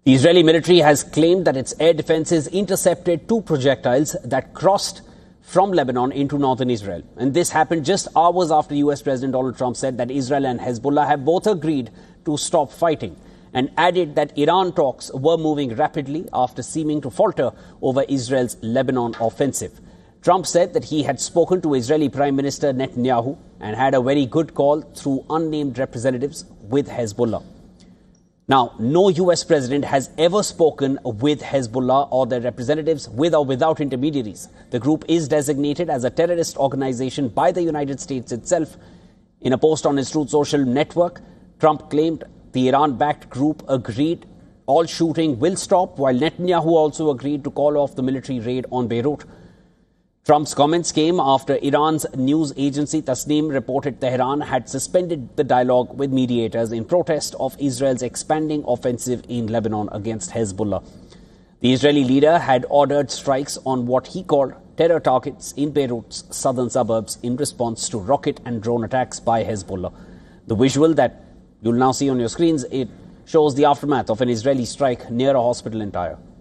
The Israeli military has claimed that its air defenses intercepted 2 projectiles that crossed from Lebanon into northern Israel. And this happened just hours after US President Donald Trump said that Israel and Hezbollah have both agreed to stop fighting, and added that Iran talks were moving rapidly after seeming to falter over Israel's Lebanon offensive. Trump said that he had spoken to Israeli Prime Minister Netanyahu and had a very good call through unnamed representatives with Hezbollah. Now, no US president has ever spoken with Hezbollah or their representatives with or without intermediaries. The group is designated as a terrorist organization by the United States itself. In a post on his Truth Social network, Trump claimed the Iran-backed group agreed all shooting will stop, while Netanyahu also agreed to call off the military raid on Beirut. Trump's comments came after Iran's news agency Tasnim reported Tehran had suspended the dialogue with mediators in protest of Israel's expanding offensive in Lebanon against Hezbollah. The Israeli leader had ordered strikes on what he called terror targets in Beirut's southern suburbs in response to rocket and drone attacks by Hezbollah. The visual that you'll now see on your screens, it shows the aftermath of an Israeli strike near a hospital in Tyre.